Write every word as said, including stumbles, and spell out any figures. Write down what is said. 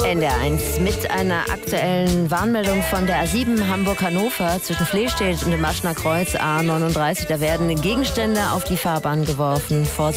N D R eins mit einer aktuellen Warnmeldung von der A sieben Hamburg-Hannover zwischen Flehstedt und dem Maschner Kreuz A neununddreißig. Da werden Gegenstände auf die Fahrbahn geworfen. Vorsicht